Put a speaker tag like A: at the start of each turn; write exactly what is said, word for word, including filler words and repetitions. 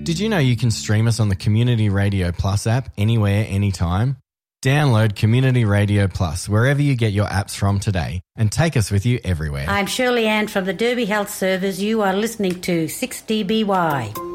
A: Did you know you can stream us on the Community Radio Plus app anywhere, anytime? Download Community Radio Plus wherever you get your apps from today and take us with you everywhere.
B: I'm Shirley Ann from the Derby Health Service. You are listening to six D B Y.